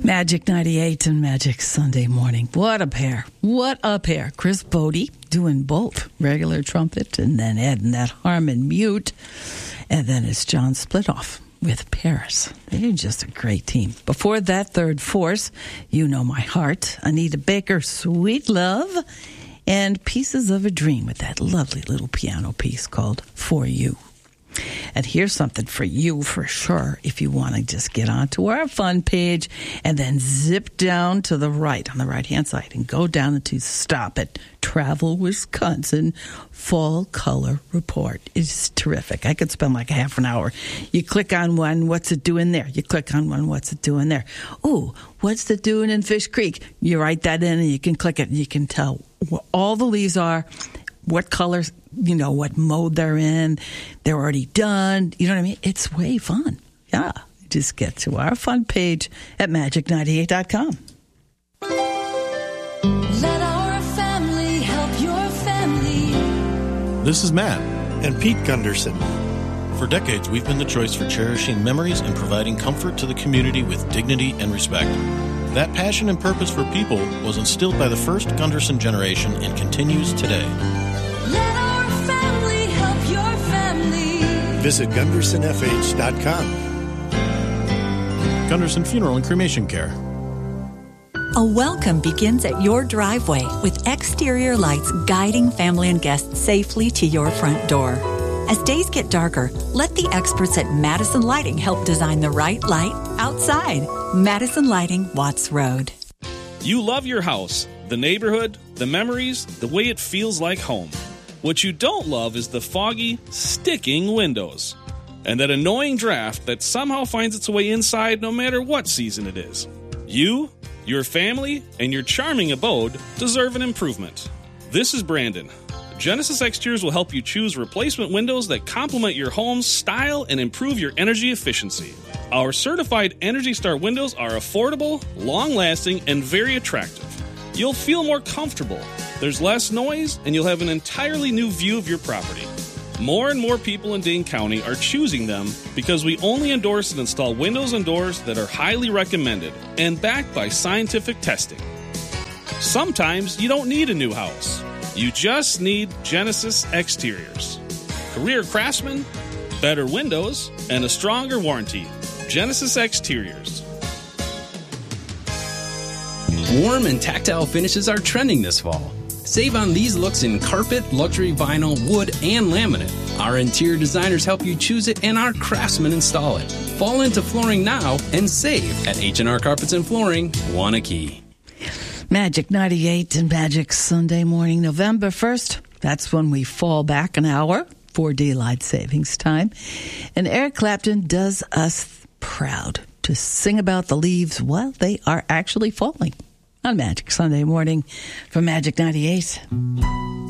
Magic 98 and Magic Sunday Morning. What a pair. What a pair. Chris Bodie doing both regular trumpet and then adding that Harmon mute. And then it's John Splitoff with Paris. They're just a great team. Before that, Third Force, You Know My Heart, Anita Baker, Sweet Love, and Pieces of a Dream with that lovely little piano piece called For You. And here's something for you for sure if you want to just get onto our fun page and then zip down to the right on the right-hand side and go down to Stop It. Travel Wisconsin Fall Color Report. It's terrific. I could spend like a half an hour. You click on one, what's it doing there? You click on one, what's it doing there? Ooh, what's it doing in Fish Creek? You write that in and you can click it and you can tell what all the leaves are, what colors, you know, what mode they're in. They're already done. You know what I mean? It's way fun. Yeah. Just get to our fun page at magic98.com. Let our family help your family. This is Matt and Pete Gunderson. For decades, we've been the choice for cherishing memories and providing comfort to the community with dignity and respect. That passion and purpose for people was instilled by the first Gunderson generation and continues today. Let our family help your family. Visit GundersonFH.com. Gunderson Funeral and Cremation Care. A welcome begins at your driveway with exterior lights guiding family and guests safely to your front door. As days get darker, let the experts at Madison Lighting help design the right light outside. Madison Lighting, Watts Road. You love your house, the neighborhood, the memories, the way it feels like home. What you don't love is the foggy, sticking windows and that annoying draft that somehow finds its way inside no matter what season it is. You, your family, and your charming abode deserve an improvement. This is Brandon. Genesis Exteriors will help you choose replacement windows that complement your home's style and improve your energy efficiency. Our certified Energy Star windows are affordable, long-lasting, and very attractive. You'll feel more comfortable. There's less noise, and you'll have an entirely new view of your property. More and more people in Dane County are choosing them because we only endorse and install windows and doors that are highly recommended and backed by scientific testing. Sometimes you don't need a new house. You just need Genesis Exteriors. Career craftsmen, better windows, and a stronger warranty. Genesis Exteriors. Warm and tactile finishes are trending this fall. Save on these looks in carpet, luxury vinyl, wood, and laminate. Our interior designers help you choose it and our craftsmen install it. Fall into flooring now and save at H&R Carpets and Flooring, Wanakee. Magic 98 and Magic Sunday Morning, November 1st. That's when we fall back an hour for daylight savings time. And Eric Clapton does us proud to sing about the leaves while they are actually falling on Magic Sunday Morning from Magic 98.